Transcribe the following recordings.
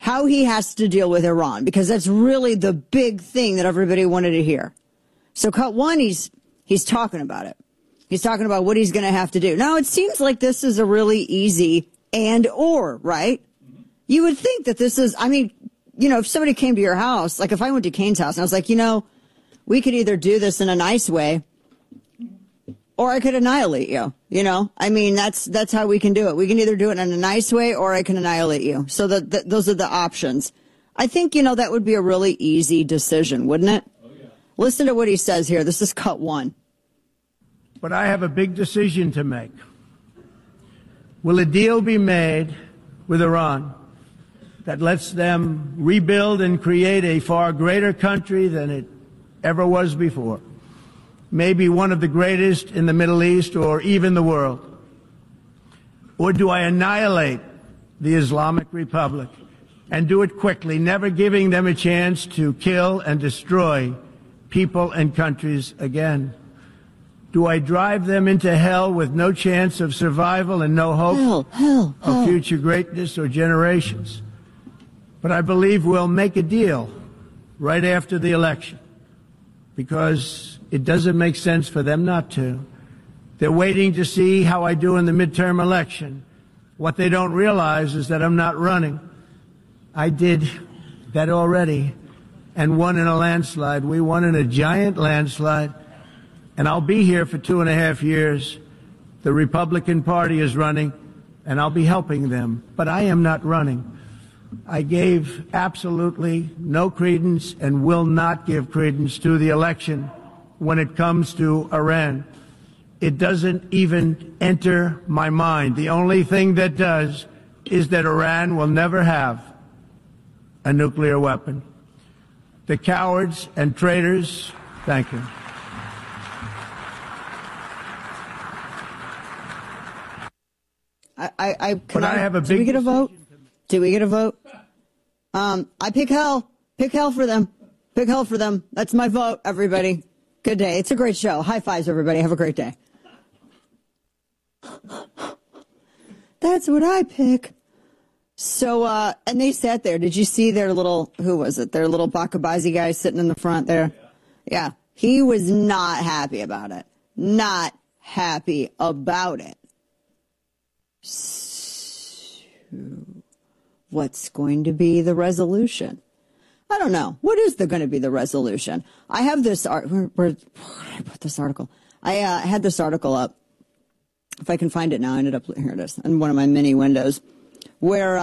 how he has to deal with Iran, because that's really the big thing that everybody wanted to hear. So cut one, he's talking about it. He's talking about what he's going to have to do. Now, it seems like this is a really easy and/or, right? You would think that this is, I mean, you know, if somebody came to your house, like if I went to Kane's house and I was like, you know, we could either do this in a nice way or I could annihilate you, you know? I mean, that's how we can do it. We can either do it in a nice way or I can annihilate you. So those are the options. I think, you know, that would be a really easy decision, wouldn't it? Oh, yeah. Listen to what he says here. This is cut one. But I have a big decision to make. Will a deal be made with Iran that lets them rebuild and create a far greater country than it ever was before? Maybe one of the greatest in the Middle East or even the world? Or do I annihilate the Islamic Republic and do it quickly, never giving them a chance to kill and destroy people and countries again? Do I drive them into hell with no chance of survival and no hope of future greatness or generations? But I believe we'll make a deal right after the election, because it doesn't make sense for them not to. They're waiting to see how I do in the midterm election. What they don't realize is that I'm not running. I did that already and won in a landslide. We won in a giant landslide. And I'll be here for 2.5 years. The Republican Party is running, and I'll be helping them. But I am not running. I gave absolutely no credence and will not give credence to the election when it comes to Iran. It doesn't even enter my mind. The only thing that does is that Iran will never have a nuclear weapon. The cowards and traitors, thank you. Do we get a vote? Do we get a vote? I pick hell. Pick hell for them. Pick hell for them. That's my vote, everybody. Good day. It's a great show. High fives, everybody. Have a great day. That's what I pick. So, and they sat there. Did you see their little, who was it? Their little Bakabazi guy sitting in the front there? Yeah. He was not happy about it. Not happy about it. So, what's going to be the resolution? I don't know. What is going to be the resolution? I have this where I put this article. I had this article up. If I can find it now, I ended up, here it is, in one of my mini windows, where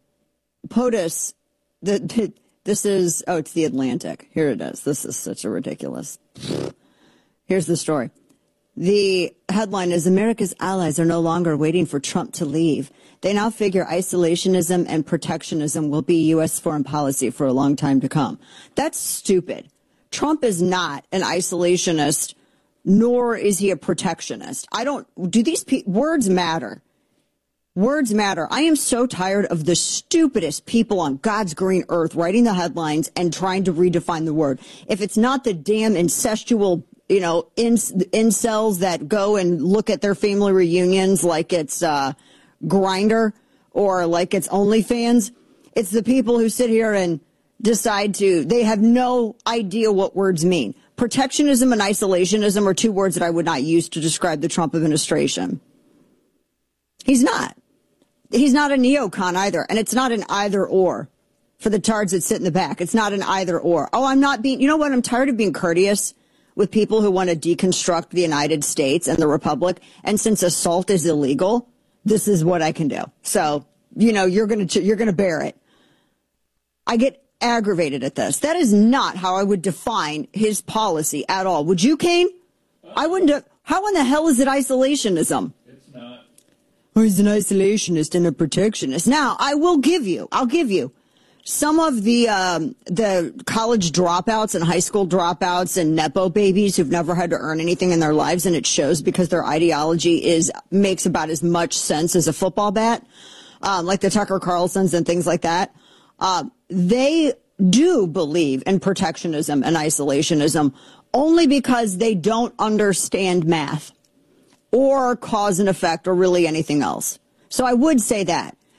POTUS, this is, oh, it's the Atlantic. Here it is. This is such a ridiculous. Here's the story. The headline is, America's allies are no longer waiting for Trump to leave. They now figure isolationism and protectionism will be U.S. foreign policy for a long time to come. That's stupid. Trump is not an isolationist, nor is he a protectionist. Do these words matter? Words matter. I am so tired of the stupidest people on God's green earth writing the headlines and trying to redefine the word. If it's not the damn incestual, you know, incels that go and look at their family reunions like it's Grindr or like it's OnlyFans, it's the people who sit here and decide they have no idea what words mean. Protectionism and isolationism are two words that I would not use to describe the Trump administration. He's not. He's not a neocon either, and it's not an either or for the tards that sit in the back. It's not an either or. Oh, I'm not being, you know what? I'm tired of being courteous with people who want to deconstruct the United States and the Republic. And since assault is illegal, this is what I can do. So, you know, you're going to bear it. I get aggravated at this. That is not how I would define his policy at all. Would you, Kane? I wouldn't. How in the hell is it isolationism? It's not. Oh, he's an isolationist and a protectionist. Now, I'll give you some of the college dropouts and high school dropouts and Nepo babies who've never had to earn anything in their lives, and it shows because their ideology makes about as much sense as a football bat, like the Tucker Carlsons and things like that. They do believe in protectionism and isolationism only because they don't understand math or cause and effect or really anything else. So I would say that.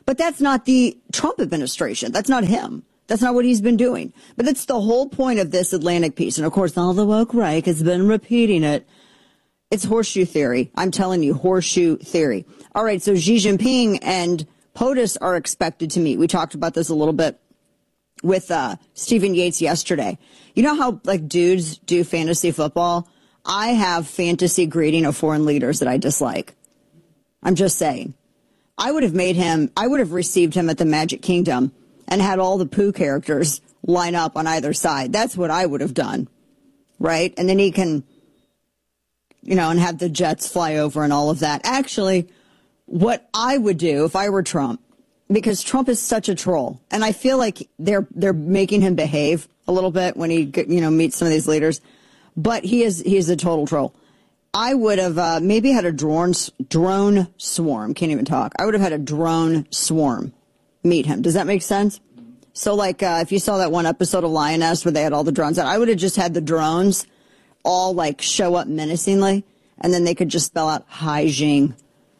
But that's not the Trump administration. That's not him. That's not what he's been doing. But that's the whole point of this Atlantic piece. And of course, all the woke right has been repeating it. It's horseshoe theory. I'm telling you, horseshoe theory. All right, so Xi Jinping and POTUS are expected to meet. We talked about this a little bit with Stephen Yates yesterday. You know how like dudes do fantasy football? I have fantasy greeting of foreign leaders that I dislike. I'm just saying. I would have received him at the Magic Kingdom and had all the Pooh characters line up on either side. That's what I would have done, right? And then he can, and have the jets fly over and all of that. Actually, what I would do if I were Trump, because Trump is such a troll, and I feel like they're making him behave a little bit when he, meets some of these leaders, but he's a total troll. I would have maybe had a drone swarm. Can't even talk. I would have had a drone swarm meet him. Does that make sense? So like if you saw that one episode of Lioness where they had all the drones out, I would have just had the drones all like show up menacingly, and then they could just spell out Hi Xi.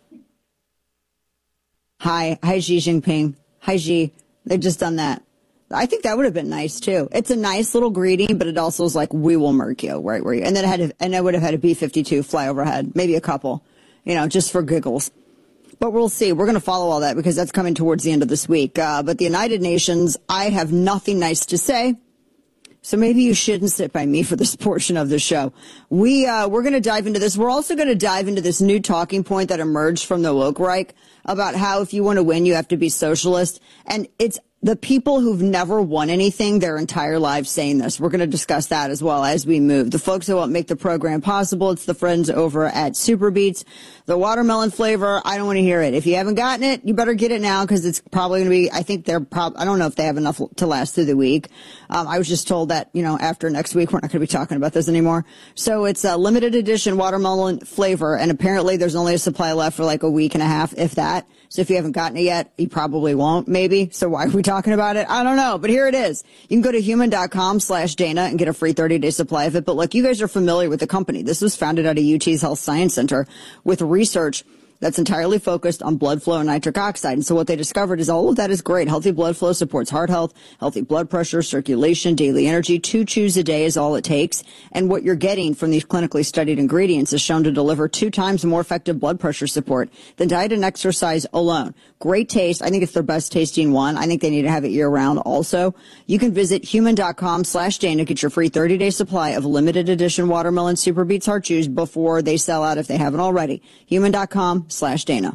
Hi Xi Jinping. Hi Xi. They've just done that. I think that would have been nice too. It's a nice little greeting, but it also is like, we will murk you right where you. And then I would have had a B-52 fly overhead, maybe a couple, just for giggles. But we'll see. We're going to follow all that because that's coming towards the end of this week. But the United Nations, I have nothing nice to say. So maybe you shouldn't sit by me for this portion of the show. We're going to dive into this. We're also going to dive into this new talking point that emerged from the woke right about how if you want to win, you have to be socialist. And it's the people who've never won anything their entire lives saying this. We're going to discuss that as well as we move. The folks that will make the program possible, it's the friends over at Super Beets. The watermelon flavor, I don't want to hear it. If you haven't gotten it, you better get it now because it's probably going to be, I think I don't know if they have enough to last through the week. I was just told that, after next week, we're not going to be talking about this anymore. So it's a limited edition watermelon flavor, and apparently there's only a supply left for like a week and a half, if that. So if you haven't gotten it yet, you probably won't, maybe. So why are we talking about it? I don't know, but here it is. You can go to human.com/Dana and get a free 30-day supply of it. But look, you guys are familiar with the company. This was founded out of UT's Health Science Center with research that's entirely focused on blood flow and nitric oxide. And so what they discovered is all of that is great. Healthy blood flow supports heart health, healthy blood pressure, circulation, daily energy. 2 chews a day is all it takes. And what you're getting from these clinically studied ingredients is shown to deliver 2 times more effective blood pressure support than diet and exercise alone. Great taste. I think it's their best tasting one. I think they need to have it year round also. You can visit human.com/Dana, get your free 30-day supply of limited edition watermelon Super Beets heart chews before they sell out if they haven't already. Human.com/Dana.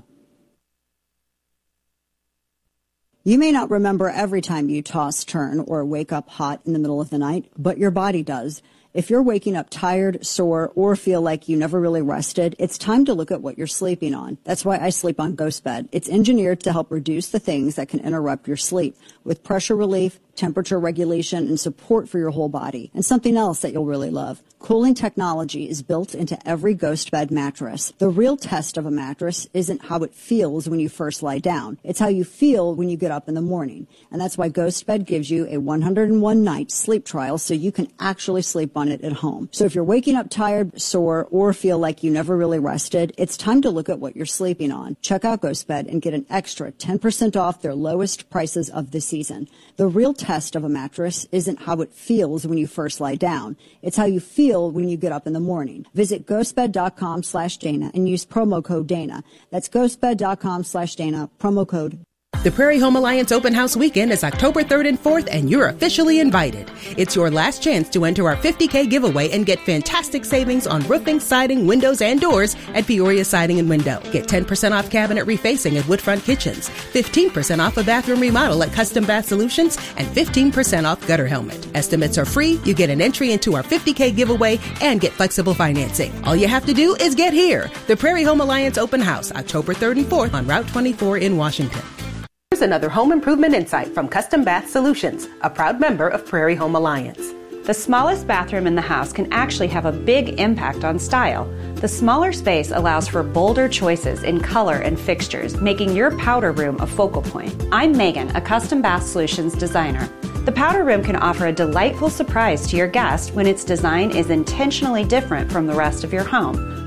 You may not remember every time you toss, turn, or wake up hot in the middle of the night, but your body does. If you're waking up tired, sore, or feel like you never really rested, it's time to look at what you're sleeping on. That's why I sleep on GhostBed. It's engineered to help reduce the things that can interrupt your sleep with pressure relief, temperature regulation, and support for your whole body. And something else that you'll really love. Cooling technology is built into every GhostBed mattress. The real test of a mattress isn't how it feels when you first lie down. It's how you feel when you get up in the morning. And that's why GhostBed gives you a 101-night sleep trial so you can actually sleep on it at home. So if you're waking up tired, sore, or feel like you never really rested, it's time to look at what you're sleeping on. Check out GhostBed and get an extra 10% off their lowest prices of the season. The real test of a mattress isn't how it feels when you first lie down. It's how you feel when you get up in the morning. Visit ghostbed.com/Dana and use promo code Dana. That's ghostbed.com/Dana, promo code. The Prairie Home Alliance Open House Weekend is October 3rd and 4th, and you're officially invited. It's your last chance to enter our $50K giveaway and get fantastic savings on roofing, siding, windows, and doors at Peoria Siding and Window. Get 10% off cabinet refacing at Woodfront Kitchens, 15% off a bathroom remodel at Custom Bath Solutions, and 15% off gutter helmet. Estimates are free. You get an entry into our $50K giveaway and get flexible financing. All you have to do is get here. The Prairie Home Alliance Open House, October 3rd and 4th on Route 24 in Washington. Here's another home improvement insight from Custom Bath Solutions, a proud member of Prairie Home Alliance. The smallest bathroom in the house can actually have a big impact on style. The smaller space allows for bolder choices in color and fixtures, making your powder room a focal point. I'm Megan, a Custom Bath Solutions designer. The powder room can offer a delightful surprise to your guest when its design is intentionally different from the rest of your home.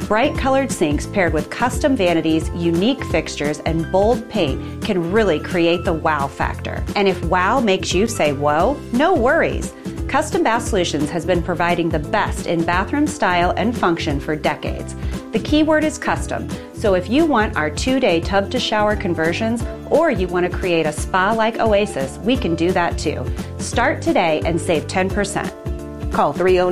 Bright colored sinks paired with custom vanities, unique fixtures, and bold paint can really create the wow factor. And if wow makes you say whoa, no worries. Custom Bath Solutions has been providing the best in bathroom style and function for decades. The key word is custom, so if you want our 2-day tub-to-shower conversions or you want to create a spa-like oasis, we can do that too. Start today and save 10%. Call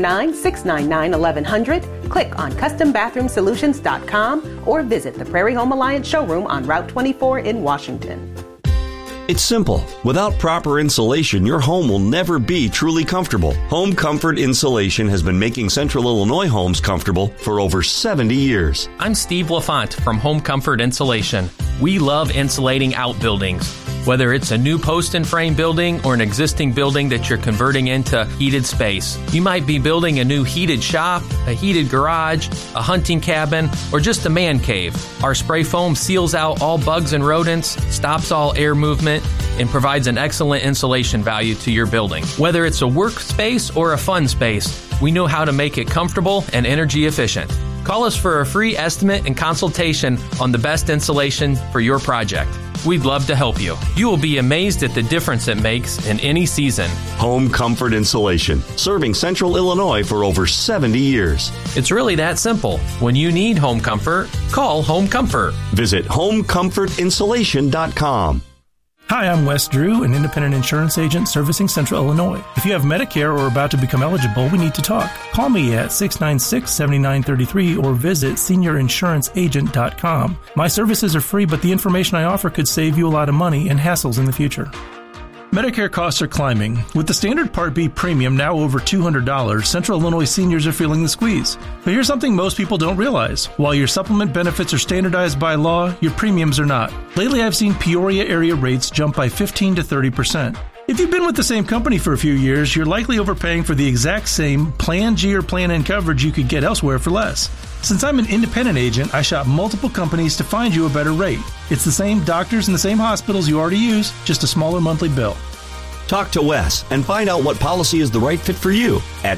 309-699-1100, click on CustomBathroomSolutions.com, or visit the Prairie Home Alliance showroom on Route 24 in Washington. It's simple. Without proper insulation, your home will never be truly comfortable. Home Comfort Insulation has been making Central Illinois homes comfortable for over 70 years. I'm Steve LaFont from Home Comfort Insulation. We love insulating outbuildings. Whether it's a new post and frame building or an existing building that you're converting into heated space. You might be building a new heated shop, a heated garage, a hunting cabin, or just a man cave. Our spray foam seals out all bugs and rodents, stops all air movement, and provides an excellent insulation value to your building. Whether it's a workspace or a fun space, we know how to make it comfortable and energy efficient. Call us for a free estimate and consultation on the best insulation for your project. We'd love to help you. You will be amazed at the difference it makes in any season. Home Comfort Insulation, serving Central Illinois for over 70 years. It's really that simple. When you need home comfort, call Home Comfort. Visit homecomfortinsulation.com. Hi, I'm Wes Drew, an independent insurance agent servicing Central Illinois. If you have Medicare or are about to become eligible, we need to talk. Call me at 696-7933 or visit seniorinsuranceagent.com. My services are free, but the information I offer could save you a lot of money and hassles in the future. Medicare costs are climbing. With the standard Part B premium now over $200, Central Illinois seniors are feeling the squeeze. But here's something most people don't realize. While your supplement benefits are standardized by law, your premiums are not. Lately, I've seen Peoria area rates jump by 15 to 30%. If you've been with the same company for a few years, you're likely overpaying for the exact same Plan G or Plan N coverage you could get elsewhere for less. Since I'm an independent agent, I shop multiple companies to find you a better rate. It's the same doctors and the same hospitals you already use, just a smaller monthly bill. Talk to Wes and find out what policy is the right fit for you at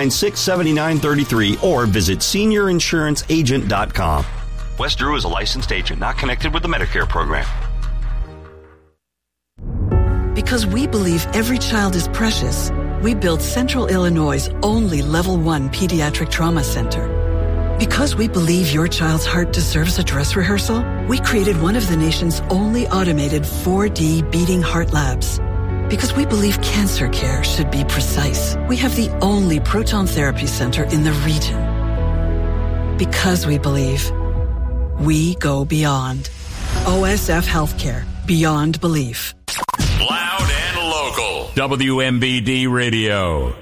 696-7933 or visit seniorinsuranceagent.com. Wes Drew is a licensed agent, not connected with the Medicare program. Because we believe every child is precious, we built Central Illinois' only Level 1 Pediatric Trauma Center. Because we believe your child's heart deserves a dress rehearsal, we created one of the nation's only automated 4D beating heart labs. Because we believe cancer care should be precise, we have the only proton therapy center in the region. Because we believe, we go beyond. OSF Healthcare, beyond belief. Loud and local. WMBD Radio.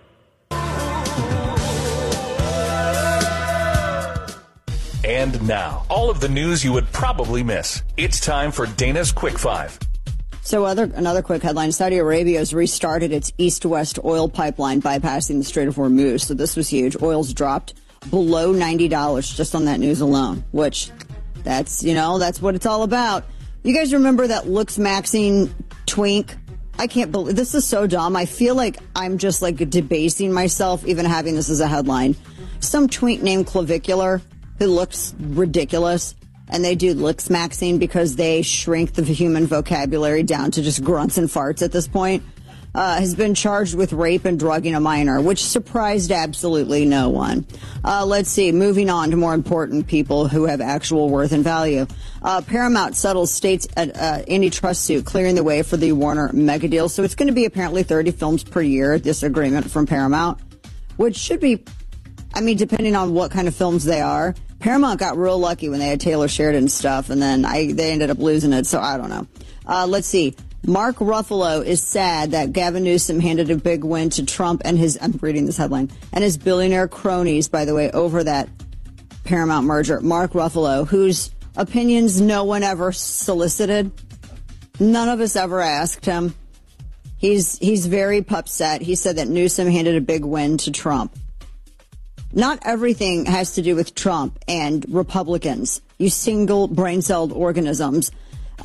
And now, all of the news you would probably miss. It's time for Dana's Quick Five. So another quick headline. Saudi Arabia has restarted its east-west oil pipeline bypassing the Strait of Hormuz. So this was huge. Oil's dropped below $90 just on that news alone, which that's what it's all about. You guys remember that Lux Maxine twink? I can't believe this is so dumb. I feel like I'm just like debasing myself even having this as a headline. Some twink named Clavicular who looks ridiculous. And they do Lux Maxine because they shrink the human vocabulary down to just grunts and farts at this point, has been charged with rape and drugging a minor, which surprised absolutely no one. Let's see. Moving on to more important people who have actual worth and value. Paramount settles state's antitrust suit, clearing the way for the Warner mega deal. So it's going to be apparently 30 films per year, this agreement from Paramount, which should be, depending on what kind of films they are. Paramount got real lucky when they had Taylor Sheridan stuff, and then they ended up losing it, so I don't know. Let's see. Mark Ruffalo is sad that Gavin Newsom handed a big win to Trump and I'm reading this headline, and his billionaire cronies, by the way, over that Paramount merger. Mark Ruffalo, whose opinions no one ever solicited. None of us ever asked him. He's very upset. He said that Newsom handed a big win to Trump. Not everything has to do with Trump and Republicans, you single brain-celled organisms.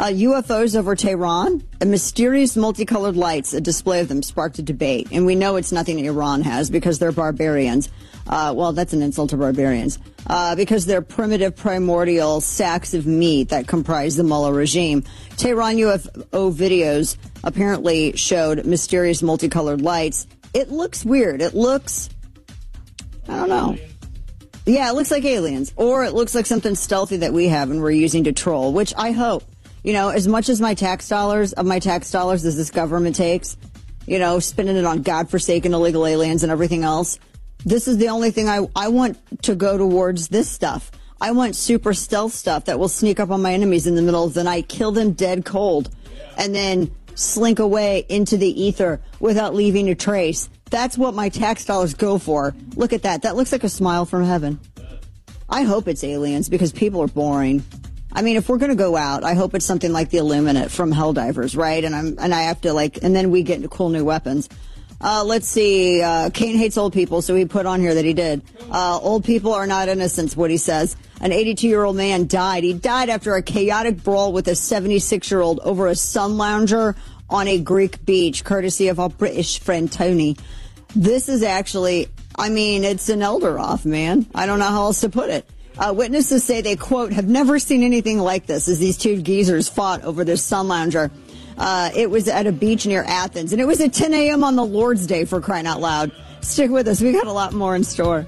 UFOs over Tehran, a mysterious multicolored lights, a display of them sparked a debate. And we know it's nothing Iran has because they're barbarians. Well, that's an insult to barbarians. Because they're primitive, primordial sacks of meat that comprise the Mullah regime. Tehran UFO videos apparently showed mysterious multicolored lights. It looks weird. It looks, I don't know. Yeah, it looks like aliens. Or it looks like something stealthy that we have and we're using to troll, which I hope. You know, as much as my tax dollars as this government takes, you know, spending it on godforsaken illegal aliens and everything else, this is the only thing I want to go towards this stuff. I want super stealth stuff that will sneak up on my enemies in the middle of the night, kill them dead cold, and then slink away into the ether without leaving a trace. That's what my tax dollars go for. Look at that. That looks like a smile from heaven. I hope it's aliens because people are boring. I mean, if we're going to go out, I hope it's something like the Illuminate from Helldivers, right? And I have to and then we get into cool new weapons. Let's see. Kane hates old people, so he put on here that he did. Old people are not innocent, what he says. An 82-year-old man died. He died after a chaotic brawl with a 76-year-old over a sun lounger on a Greek beach, courtesy of our British friend Tony. This is actually, I mean, it's an Elderoff, man. I don't know how else to put it. Witnesses say they, quote, have never seen anything like this as these two geezers fought over this sun lounger. It was at a beach near Athens, and it was at 10 a.m. on the Lord's Day, for crying out loud. Stick with us. We got a lot more in store.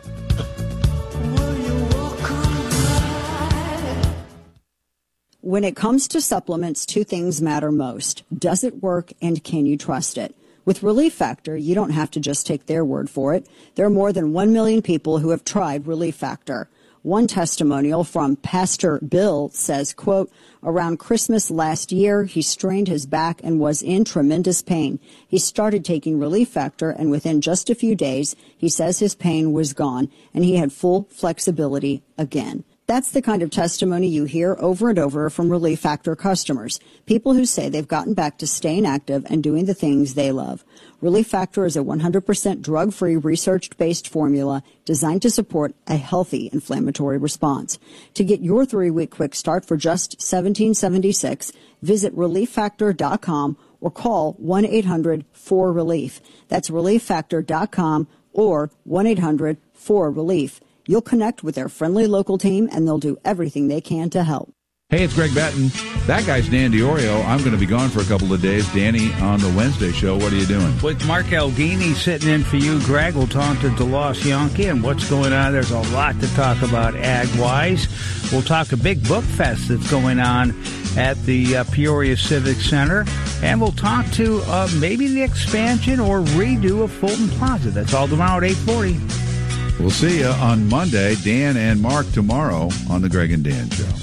When it comes to supplements, two things matter most. Does it work, and can you trust it? With Relief Factor, you don't have to just take their word for it. There are more than 1 million people who have tried Relief Factor. One testimonial from Pastor Bill says, quote, around Christmas last year, he strained his back and was in tremendous pain. He started taking Relief Factor, and within just a few days, he says his pain was gone, and he had full flexibility again. That's the kind of testimony you hear over and over from Relief Factor customers, people who say they've gotten back to staying active and doing the things they love. Relief Factor is a 100% drug-free, research-based formula designed to support a healthy inflammatory response. To get your 3-week quick start for just $17.76, visit ReliefFactor.com or call 1-800-4RELIEF. That's ReliefFactor.com or 1-800-4RELIEF. You'll connect with their friendly local team, and they'll do everything they can to help. Hey, it's Greg Batten. That guy's Dan Diorio. I'm going to be gone for a couple of days. Danny, on the Wednesday show, what are you doing? With Mark Aldini sitting in for you, Greg, we'll talk to DeLoss Yankee and what's going on. There's a lot to talk about ag-wise. We'll talk a big book fest that's going on at the Peoria Civic Center. And we'll talk to maybe the expansion or redo of Fulton Plaza. That's all tomorrow at 8:40. We'll see you on Monday. Dan and Mark tomorrow on the Greg and Dan Show.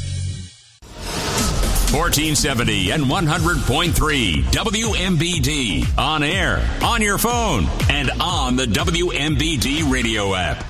1470 and 100.3 WMBD. On air, on your phone, and on the WMBD radio app.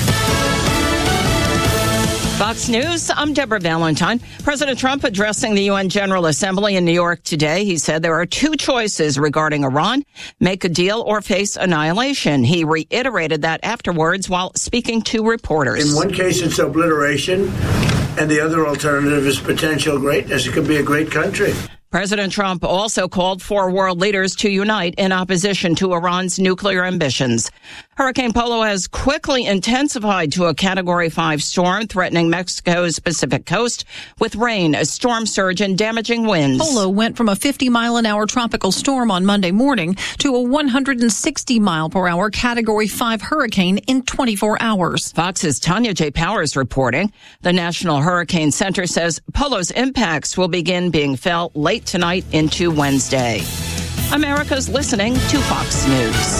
Fox News, I'm Deborah Valentine. President Trump addressing the UN General Assembly in New York today. He said there are two choices regarding Iran, make a deal or face annihilation. He reiterated that afterwards while speaking to reporters. In one case, it's obliteration, and the other alternative is potential greatness. It could be a great country. President Trump also called for world leaders to unite in opposition to Iran's nuclear ambitions. Hurricane Polo has quickly intensified to a Category 5 storm threatening Mexico's Pacific coast with rain, a storm surge, and damaging winds. Polo went from a 50-mile-an-hour tropical storm on Monday morning to a 160-mile-per-hour Category 5 hurricane in 24 hours. Fox's Tanya J. Powers reporting. The National Hurricane Center says Polo's impacts will begin being felt late tonight into Wednesday. America's listening to Fox News.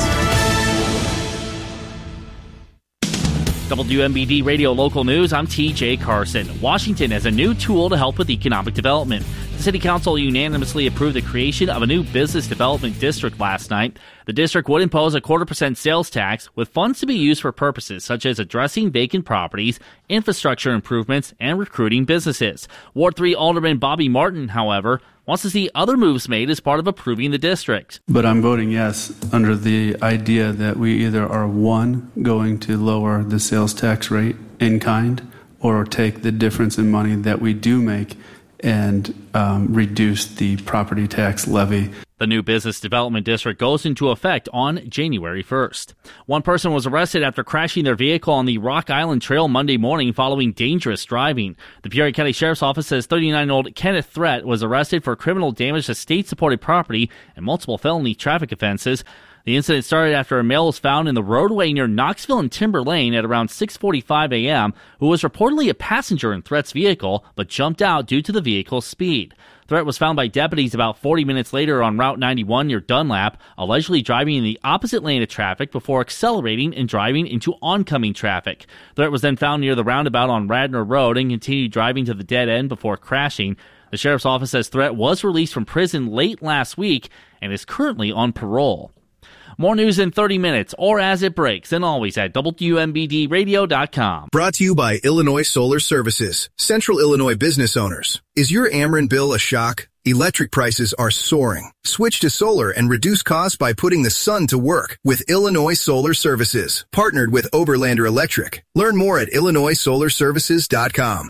WMBD Radio Local News, I'm TJ Carson. Washington has a new tool to help with economic development. The City Council unanimously approved the creation of a new business development district last night. The district would impose a 0.25% sales tax with funds to be used for purposes such as addressing vacant properties, infrastructure improvements, and recruiting businesses. Ward 3 Alderman Bobby Martin, however, wants to see other moves made as part of approving the district. But I'm voting yes under the idea that we either are, one, going to lower the sales tax rate in kind, or take the difference in money that we do make and reduce the property tax levy. The new business development district goes into effect on January 1st. One person was arrested after crashing their vehicle on the Rock Island Trail Monday morning following dangerous driving. The Peoria County Sheriff's Office says 39-year-old Kenneth Threat was arrested for criminal damage to state-supported property and multiple felony traffic offenses. The incident started after a male was found in the roadway near Knoxville and Timber Lane at around 6:45 a.m. who was reportedly a passenger in Threat's vehicle but jumped out due to the vehicle's speed. Threat was found by deputies about 40 minutes later on Route 91 near Dunlap, allegedly driving in the opposite lane of traffic before accelerating and driving into oncoming traffic. Threat was then found near the roundabout on Radnor Road and continued driving to the dead end before crashing. The sheriff's office says Threat was released from prison late last week and is currently on parole. More news in 30 minutes or as it breaks, and always at WMBDradio.com. Brought to you by Illinois Solar Services, Central Illinois business owners. Is your Ameren bill a shock? Electric prices are soaring. Switch to solar and reduce costs by putting the sun to work with Illinois Solar Services, partnered with Oberlander Electric. Learn more at IllinoisSolarServices.com.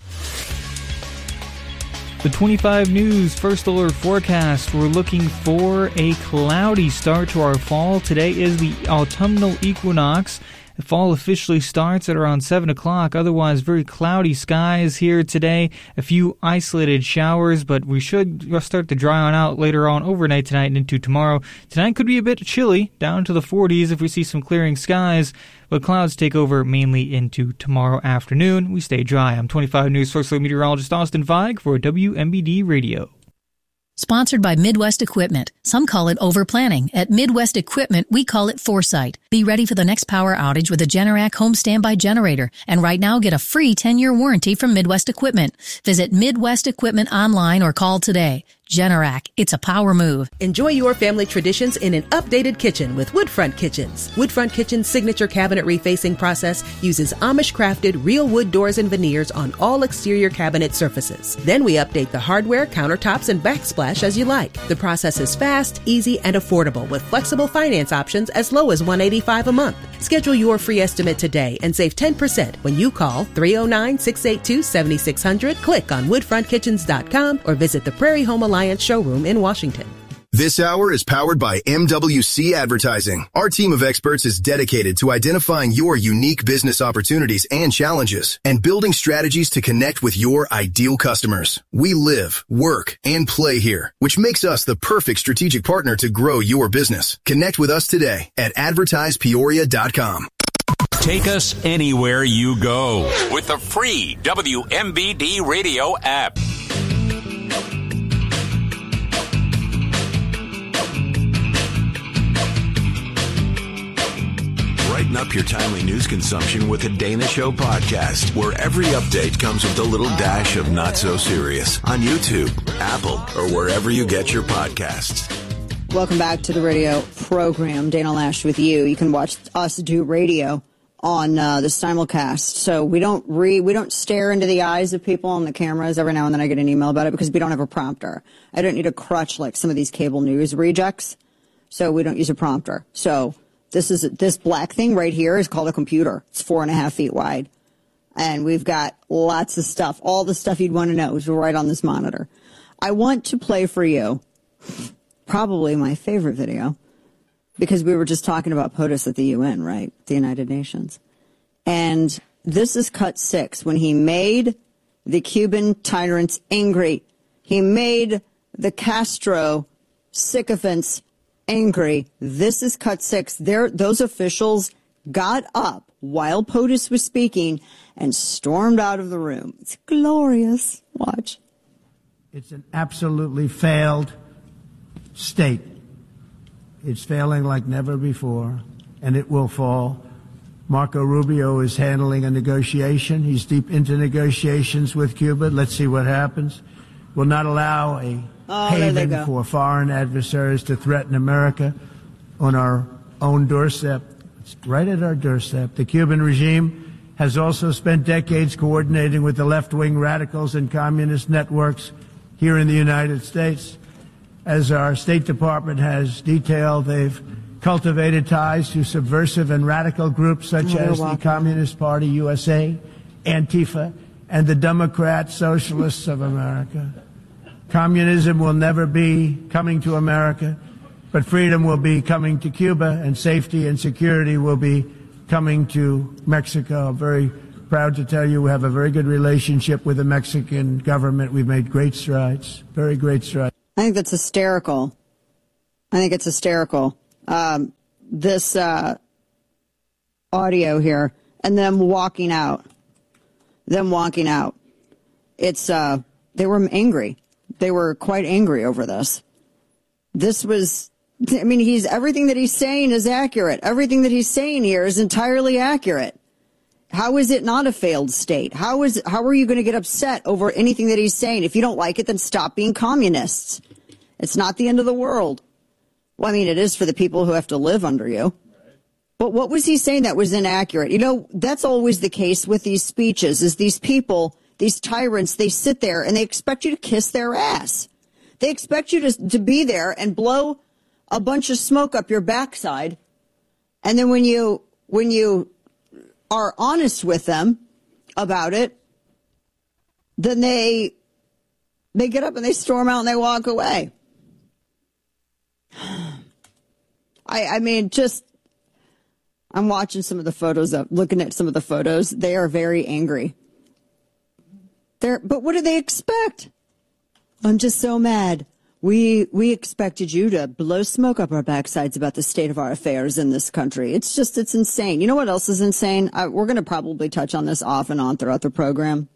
The 25 News First Alert Forecast. We're looking for a cloudy start to our fall. Today is the autumnal equinox. The fall officially starts at around 7 o'clock. Otherwise, very cloudy skies here today. A few isolated showers, but we should start to dry on out later on overnight tonight and into tomorrow. Tonight could be a bit chilly, down to the 40s if we see some clearing skies, but clouds take over mainly into tomorrow afternoon. We stay dry. I'm 25 News First Alert meteorologist Austin Feig for WMBD Radio. Sponsored by Midwest Equipment. Some call it overplanning. At Midwest Equipment, we call it foresight. Be ready for the next power outage with a Generac home standby generator. And right now, get a free 10-year warranty from Midwest Equipment. Visit Midwest Equipment online or call today. Generac, it's a power move. Enjoy your family traditions in an updated kitchen with Woodfront Kitchens. Woodfront Kitchen's signature cabinet refacing process uses Amish-crafted real wood doors and veneers on all exterior cabinet surfaces. Then we update the hardware, countertops, and backsplash as you like. The process is fast, easy, and affordable with flexible finance options as low as $185 a month. Schedule your free estimate today and save 10% when you call 309-682-7600, click on woodfrontkitchens.com, or visit the Prairie Home Alliance showroom in Washington. This hour is powered by MWC Advertising. Our team of experts is dedicated to identifying your unique business opportunities and challenges and building strategies to connect with your ideal customers. We live, work, and play here, which makes us the perfect strategic partner to grow your business. Connect with us today at advertisepeoria.com. Take us anywhere you go with the free WMBD Radio app. Brighten up your timely news consumption with the Dana Show podcast, where every update comes with a little dash of not so serious on YouTube, Apple, or wherever you get your podcasts. Welcome back to the radio program. Dana Loesch with you. You can watch us do radio on the simulcast. So we don't stare into the eyes of people on the cameras. Every now and then I get an email about it because we don't have a prompter. I don't need a crutch like some of these cable news rejects. So we don't use a prompter. So this black thing right here is called a computer. It's 4.5 feet wide. And we've got lots of stuff. All the stuff you'd want to know is right on this monitor. I want to play for you probably my favorite video, because we were just talking about POTUS at the UN, right? The United Nations. And this is cut 6 when he made the Cuban tyrants angry. He made the Castro sycophants angry. This is cut 6. Those officials got up while POTUS was speaking and stormed out of the room. It's glorious. Watch. It's an absolutely failed state. It's failing like never before, and it will fall. Marco Rubio is handling a negotiation. He's deep into negotiations with Cuba. Let's see what happens. Will not allow a haven for foreign adversaries to threaten America on our own doorstep. It's right at our doorstep. The Cuban regime has also spent decades coordinating with the left-wing radicals and communist networks here in the United States. As our State Department has detailed, they've cultivated ties to subversive and radical groups such as the Communist Party USA, Antifa, and the Democrat Socialists of America. Communism will never be coming to America, but freedom will be coming to Cuba, and safety and security will be coming to Mexico. I'm very proud to tell you we have a very good relationship with the Mexican government. We've made great strides, very great strides. I think that's hysterical. I think it's hysterical. This audio here and them walking out. It's, they were angry. They were quite angry over this. This was, I mean, everything that he's saying is accurate. Everything that he's saying here is entirely accurate. How is it not a failed state? How are you going to get upset over anything that he's saying? If you don't like it, then stop being communists. It's not the end of the world. Well, I mean, it is for the people who have to live under you. But what was he saying that was inaccurate? You know, that's always the case with these speeches, is these people, these tyrants, they sit there and they expect you to kiss their ass. They expect you to be there and blow a bunch of smoke up your backside. And then when you are honest with them about it, then they get up and they storm out and they walk away. I mean, I'm watching some of the photos looking at some of the photos. They are very angry. But what do they expect? I'm just so mad. We expected you to blow smoke up our backsides about the state of our affairs in this country. It's insane. You know what else is insane? We're going to probably touch on this off and on throughout the program.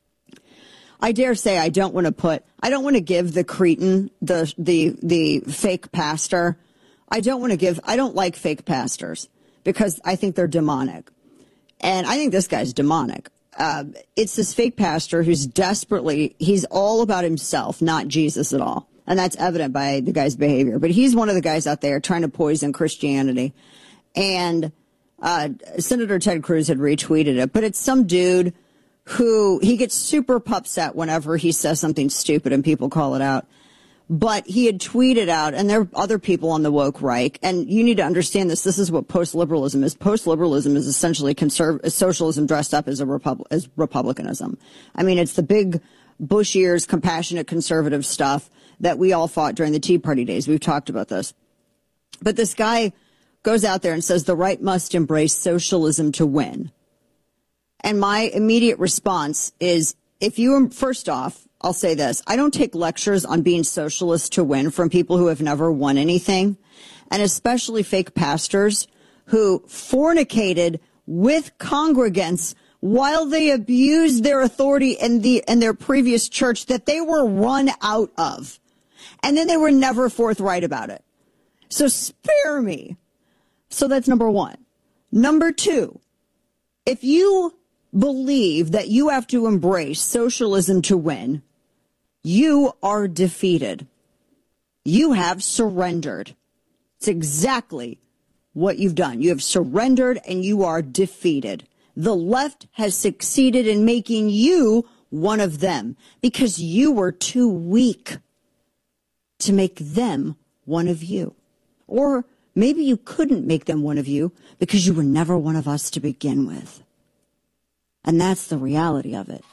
I dare say I don't want to give the cretin, the fake pastor. I don't like fake pastors because I think they're demonic. And I think this guy's demonic. It's this fake pastor who's he's all about himself, not Jesus at all. And that's evident by the guy's behavior. But he's one of the guys out there trying to poison Christianity. And Senator Ted Cruz had retweeted it. But it's some dude who he gets super upset whenever he says something stupid and people call it out. But he had tweeted out, and there are other people on the woke right, and you need to understand this. This is what post-liberalism is. Post-liberalism is essentially socialism dressed up as republicanism. I mean, it's the big Bush years, compassionate conservative stuff that we all fought during the Tea Party days. We've talked about this. But this guy goes out there and says the right must embrace socialism to win. And my immediate response is, first off, I'll say this. I don't take lectures on being socialist to win from people who have never won anything, and especially fake pastors who fornicated with congregants while they abused their authority in their previous church that they were run out of. And then they were never forthright about it. So spare me. So that's number one. Number two, if you believe that you have to embrace socialism to win, you are defeated. You have surrendered. It's exactly what you've done. You have surrendered and you are defeated. The left has succeeded in making you one of them because you were too weak to make them one of you. Or maybe you couldn't make them one of you because you were never one of us to begin with. And that's the reality of it.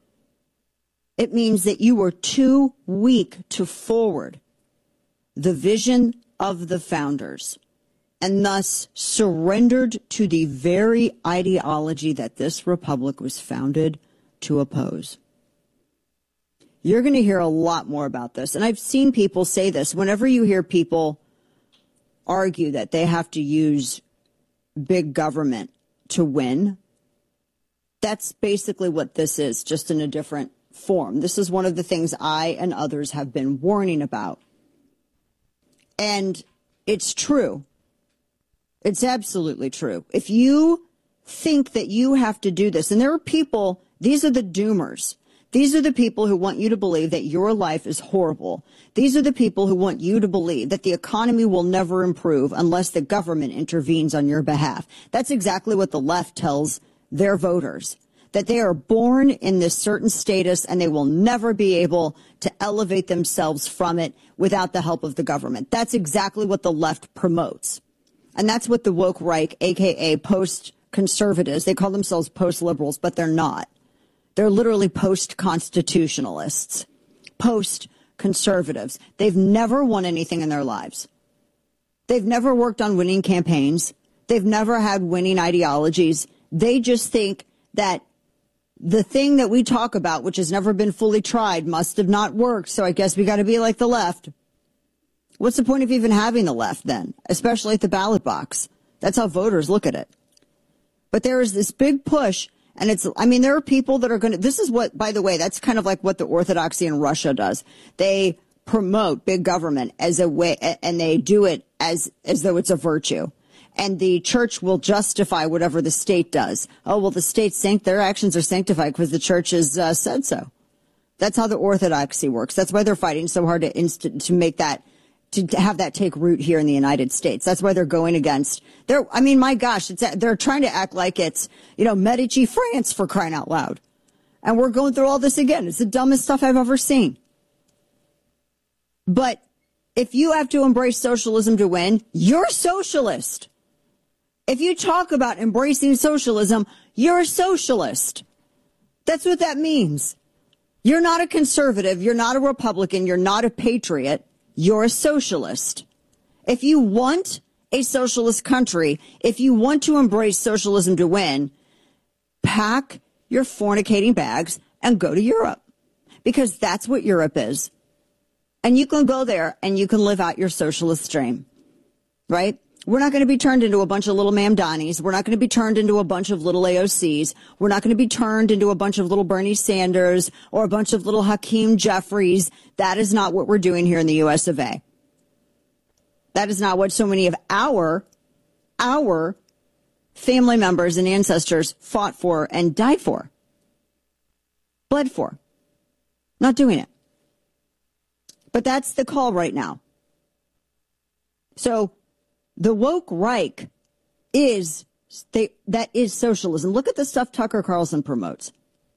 It means that you were too weak to forward the vision of the founders and thus surrendered to the very ideology that this republic was founded to oppose. You're going to hear a lot more about this. And I've seen people say this. Whenever you hear people argue that they have to use big government to win, that's basically what this is, just in a different form. This is one of the things I and others have been warning about. And it's true. It's absolutely true. If you think that you have to do this, and there are people, these are the doomers. These are the people who want you to believe that your life is horrible. These are the people who want you to believe that the economy will never improve unless the government intervenes on your behalf. That's exactly what the left tells their voters, that they are born in this certain status and they will never be able to elevate themselves from it without the help of the government. That's exactly what the left promotes. And that's what the woke right, a.k.a. post-conservatives, they call themselves post-liberals, but they're not. They're literally post-constitutionalists, conservatives. They've never won anything in their lives. They've never worked on winning campaigns. They've never had winning ideologies. They just think that the thing that we talk about, which has never been fully tried, must have not worked. So I guess we got to be like the left. What's the point of even having the left then, especially at the ballot box? That's how voters look at it. But there is this big push, and there are people that are going to, this is what, by the way, that's kind of like what the orthodoxy in Russia does. They promote big government as a way, and they do it as though it's a virtue. And the church will justify whatever the state does. Oh, well, the state their actions are sanctified because the church has said so. That's how the orthodoxy works. That's why they're fighting so hard to make that, to have that take root here in the United States. That's why they're going against my gosh, they're trying to act like it's, Medici France, for crying out loud. And we're going through all this again. It's the dumbest stuff I've ever seen. But if you have to embrace socialism to win, you're a socialist. If you talk about embracing socialism, you're a socialist. That's what that means. You're not a conservative. You're not a Republican. You're not a patriot. You're a socialist. If you want a socialist country, if you want to embrace socialism to win, pack your fornicating bags and go to Europe, because that's what Europe is. And you can go there and you can live out your socialist dream, right? We're not going to be turned into a bunch of little Mamdanis. We're not going to be turned into a bunch of little AOCs. We're not going to be turned into a bunch of little Bernie Sanders or a bunch of little Hakeem Jeffries. That is not what we're doing here in the U.S. of A. That is not what so many of our family members and ancestors fought for and died for, bled for. Not doing it. But that's the call right now. So the woke Reich that is socialism. Look at the stuff Tucker Carlson promotes.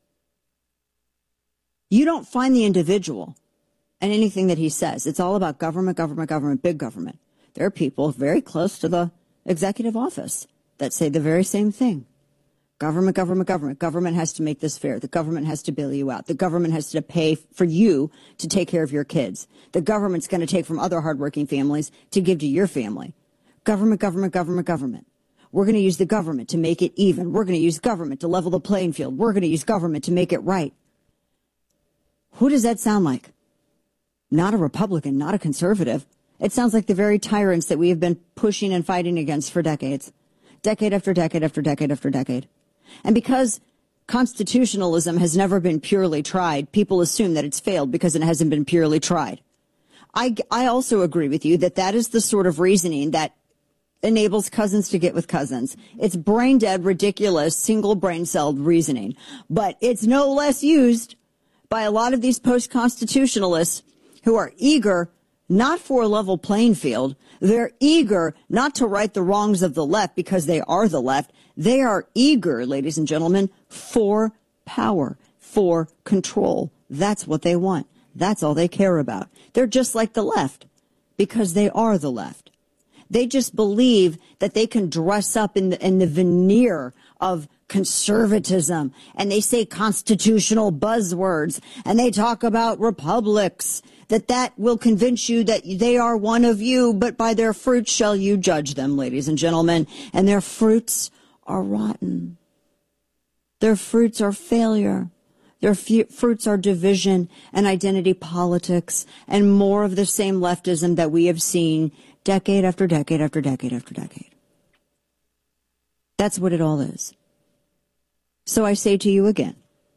You don't find the individual in anything that he says. It's all about government, government, government, big government. There are people very close to the executive office that say the very same thing. Government, government, government. Government has to make this fair. The government has to bail you out. The government has to pay for you to take care of your kids. The government's going to take from other hardworking families to give to your family. Government, government, government, government. We're going to use the government to make it even. We're going to use government to level the playing field. We're going to use government to make it right. Who does that sound like? Not a Republican, not a conservative. It sounds like the very tyrants that we have been pushing and fighting against for decades. Decade after decade after decade after decade. And because constitutionalism has never been purely tried, people assume that it's failed because it hasn't been purely tried. I also agree with you that is the sort of reasoning that enables cousins to get with cousins. It's brain dead, ridiculous, single brain celled reasoning. But it's no less used by a lot of these post-constitutionalists who are eager not for a level playing field. They're eager not to right the wrongs of the left because they are the left. They are eager, ladies and gentlemen, for power, for control. That's what they want. That's all they care about. They're just like the left because they are the left. They just believe that they can dress up in the veneer of conservatism, and they say constitutional buzzwords, and they talk about republics, that will convince you that they are one of you, but by their fruits shall you judge them, ladies and gentlemen. And their fruits are rotten. Their fruits are failure. Their fruits are division and identity politics and more of the same leftism that we have seen decade after decade after decade after decade. That's what it all is. So I say to you again,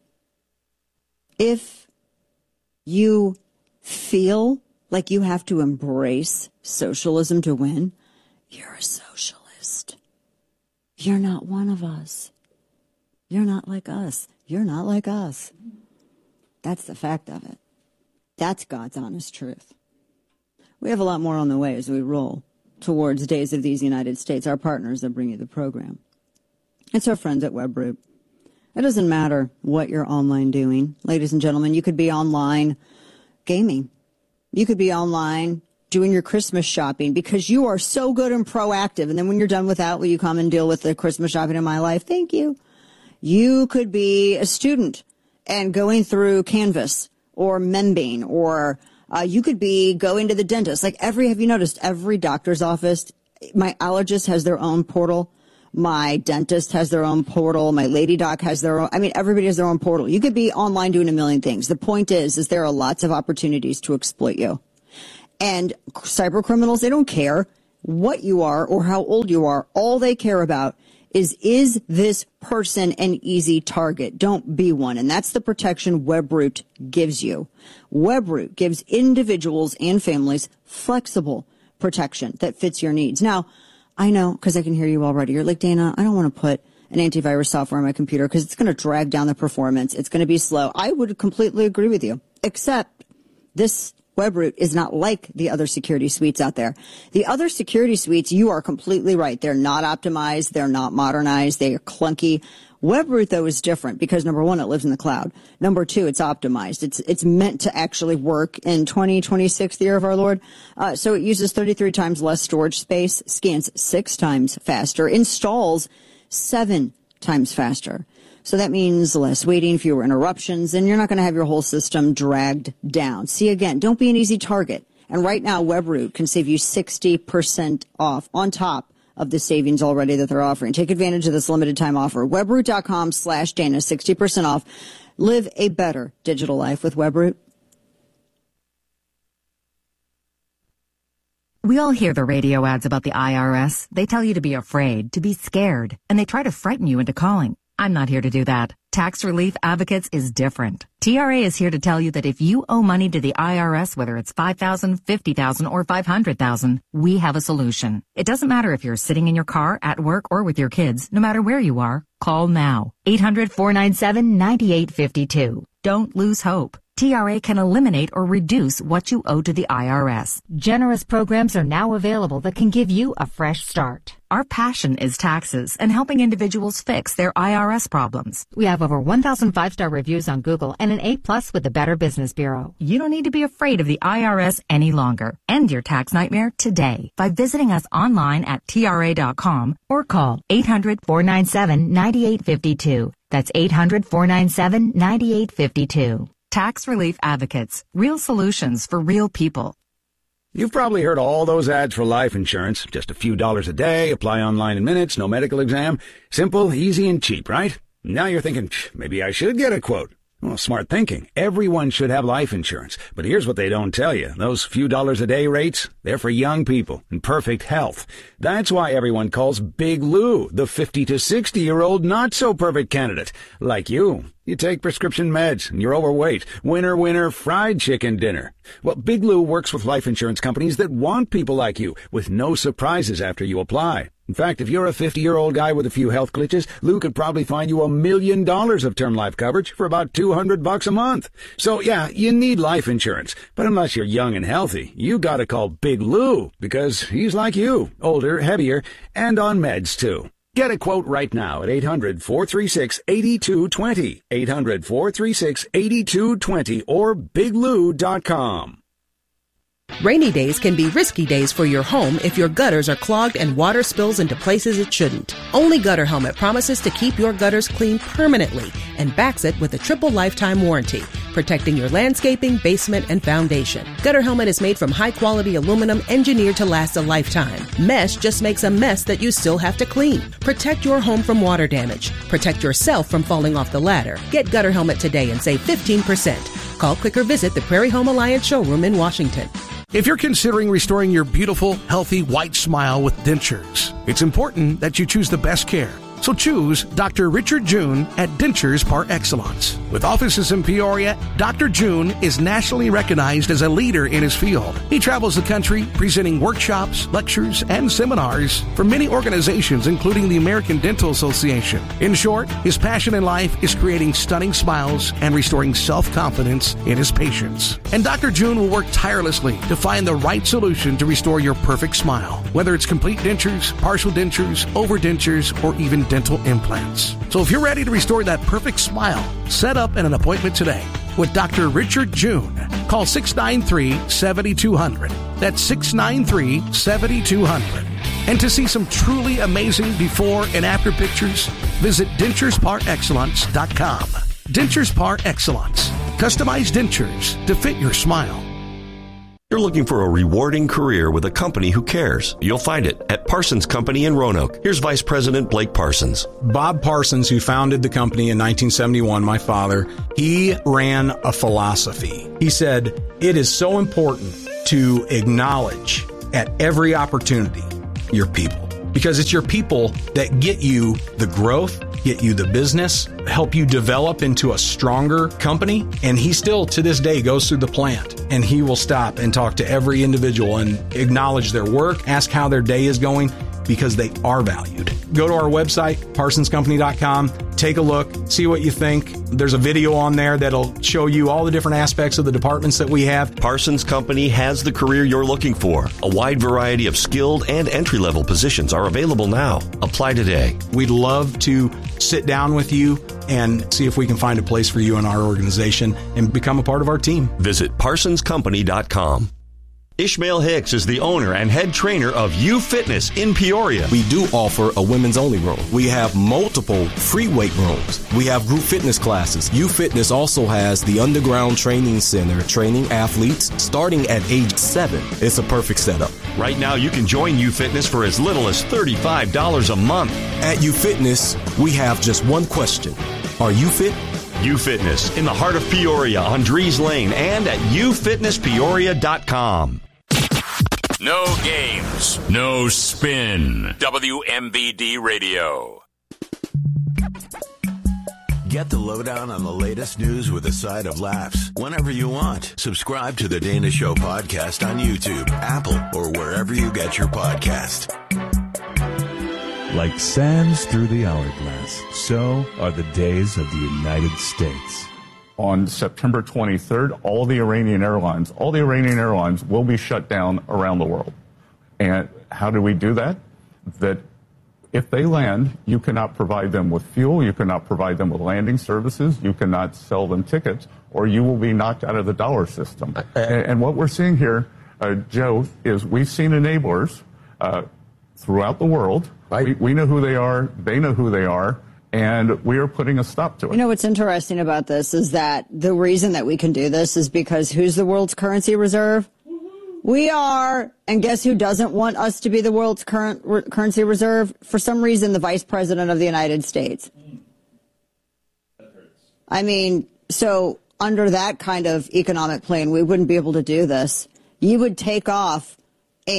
if you feel like you have to embrace socialism to win, you're a socialist. You're not one of us. You're not like us. You're not like us. That's the fact of it. That's God's honest truth. We have a lot more on the way as we roll towards Days of These United States, our partners that bring you the program. It's our friends at WebRoot. It doesn't matter what you're online doing. Ladies and gentlemen, you could be online gaming. You could be online doing your Christmas shopping because you are so good and proactive. And then when you're done with that, will you come and deal with the Christmas shopping in my life? Thank you. You could be a student and going through Canvas or Membean or You could be going to the dentist. Have you noticed every doctor's office, my allergist has their own portal. My dentist has their own portal. My lady doc has their own. Everybody has their own portal. You could be online doing a million things. The point is there are lots of opportunities to exploit you. And cyber criminals, they don't care what you are or how old you are. All they care about is this person an easy target? Don't be one. And that's the protection Webroot gives you. Webroot gives individuals and families flexible protection that fits your needs. Now, I know, because I can hear you already. You're like, Dana, I don't want to put an antivirus software on my computer because it's going to drag down the performance. It's going to be slow. I would completely agree with you, except this Webroot is not like the other security suites out there. The other security suites, you are completely right. They're not optimized. They're not modernized. They are clunky. Webroot, though, is different because, number one, it lives in the cloud. Number two, it's optimized. It's meant to actually work in 2026, the year of our Lord. So it uses 33 times less storage space, scans 6 times faster, installs 7 times faster. So that means less waiting, fewer interruptions, and you're not going to have your whole system dragged down. See, again, don't be an easy target. And right now, Webroot can save you 60% off on top of the savings already that they're offering. Take advantage of this limited time offer. Webroot.com/Dana, 60% off. Live a better digital life with Webroot. We all hear the radio ads about the IRS. They tell you to be afraid, to be scared, and they try to frighten you into calling. I'm not here to do that. Tax Relief Advocates is different. TRA is here to tell you that if you owe money to the IRS, whether it's $5,000, $50,000, or $500,000, we have a solution. It doesn't matter if you're sitting in your car, at work, or with your kids. No matter where you are, call now. 800-497-9852. Don't lose hope. TRA can eliminate or reduce what you owe to the IRS. Generous programs are now available that can give you a fresh start. Our passion is taxes and helping individuals fix their IRS problems. We have over 1,000 5-star reviews on Google and an A+ with the Better Business Bureau. You don't need to be afraid of the IRS any longer. End your tax nightmare today by visiting us online at TRA.com or call 800-497-9852. That's 800-497-9852. Tax Relief Advocates. Real solutions for real people. You've probably heard all those ads for life insurance. Just a few dollars a day, apply online in minutes, no medical exam. Simple, easy, and cheap, right? Now you're thinking, maybe I should get a quote. Well, smart thinking. Everyone should have life insurance. But here's what they don't tell you. Those few dollars a day rates, they're for young people in perfect health. That's why everyone calls Big Lou the 50 to 60-year-old not-so-perfect candidate. Like you. You take prescription meds, and you're overweight. Winner, winner, fried chicken dinner. Well, Big Lou works with life insurance companies that want people like you, with no surprises after you apply. In fact, if you're a 50-year-old guy with a few health glitches, Lou could probably find you $1 million of term life coverage for about $200 a month. So, yeah, you need life insurance. But unless you're young and healthy, you gotta call Big Lou, because he's like you, older, heavier, and on meds, too. Get a quote right now at 800-436-8220, 800-436-8220, or biglou.com. Rainy days can be risky days for your home if your gutters are clogged and water spills into places it shouldn't. Only Gutter Helmet promises to keep your gutters clean permanently and backs it with a triple lifetime warranty, protecting your landscaping, basement, and foundation. Gutter Helmet is made from high-quality aluminum engineered to last a lifetime. Mesh just makes a mess that you still have to clean. Protect your home from water damage. Protect yourself from falling off the ladder. Get Gutter Helmet today and save 15%. Call, click, or visit the Prairie Home Alliance showroom in Washington. If you're considering restoring your beautiful, healthy, white smile with dentures, it's important that you choose the best care. So choose Dr. Richard June at Dentures Par Excellence. With offices in Peoria, Dr. June is nationally recognized as a leader in his field. He travels the country presenting workshops, lectures, and seminars for many organizations, including the American Dental Association. In short, his passion in life is creating stunning smiles and restoring self-confidence in his patients. And Dr. June will work tirelessly to find the right solution to restore your perfect smile, whether it's complete dentures, partial dentures, overdentures, or even dental implants. So if you're ready to restore that perfect smile, set up an appointment today with Dr. Richard June. Call 693-7200. That's 693-7200. And to see some truly amazing before and after pictures, visit denturesparexcellence.com. Dentures Par Excellence. Customized dentures to fit your smile. You're looking for a rewarding career with a company who cares. You'll find it at Parsons Company in Roanoke. Here's Vice President Blake Parsons. Bob Parsons, who founded the company in 1971, my father, he ran a philosophy. He said, it is so important to acknowledge at every opportunity your people, because it's your people that get you the growth, get you the business, help you develop into a stronger company. And he still, to this day, goes through the plant and he will stop and talk to every individual and acknowledge their work, ask how their day is going, because they are valued. Go to our website, parsonscompany.com, take a look, see what you think. There's a video on there that'll show you all the different aspects of the departments that we have. Parsons Company has the career you're looking for. A wide variety of skilled and entry-level positions are available now. Apply today. We'd love to sit down with you and see if we can find a place for you in our organization and become a part of our team. Visit parsonscompany.com. Ishmael Hicks is the owner and head trainer of U Fitness in Peoria. We do offer a women's only room. We have multiple free weight rooms. We have group fitness classes. U Fitness also has the underground training center, training athletes starting at age 7. It's a perfect setup. Right now, you can join U Fitness for as little as $35 a month. At U Fitness, we have just one question. Are you fit? U Fitness in the heart of Peoria on Dries Lane and at ufitnesspeoria.com. No games, no spin. WMBD Radio. Get the lowdown on the latest news with a side of laughs whenever you want. Subscribe to the Dana Show podcast on YouTube, Apple, or wherever you get your podcast. Like sands through the hourglass, so are the days of the United States. On September 23rd, all the Iranian airlines will be shut down around the world. And how do we do that? That if they land, you cannot provide them with fuel, you cannot provide them with landing services, you cannot sell them tickets, or you will be knocked out of the dollar system. And what we're seeing here, Joe, is we've seen enablers throughout the world. Right. We know who they are, they know who they are, and we are putting a stop to it. You know what's interesting about this is that the reason that we can do this is because who's the world's currency reserve? We are. And guess who doesn't want us to be the world's currency reserve? For some reason, the Vice President of the United States. I mean, so under that kind of economic plan, we wouldn't be able to do this. You would take off a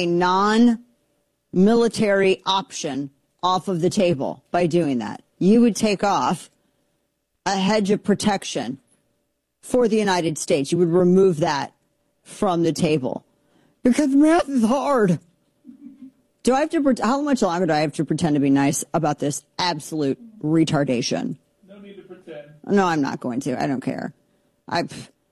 non-military option off of the table by doing that. You would take off a hedge of protection for the United States. You would remove that from the table. Because math is hard. Do I have to? How much longer do I have to pretend to be nice about this absolute retardation? No need to pretend. No, I'm not going to. I don't care. But